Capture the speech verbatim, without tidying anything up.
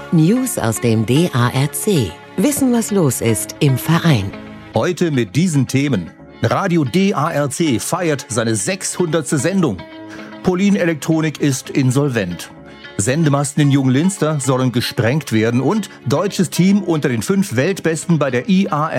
News aus dem D A R C. Wissen, was los ist im Verein. Heute mit diesen Themen. Radio D A R C feiert seine sechshundertste Sendung. Pauline Elektronik ist insolvent. Sendemasten in Junglinster sollen gesprengt werden und deutsches Team unter den fünf Weltbesten bei der I A R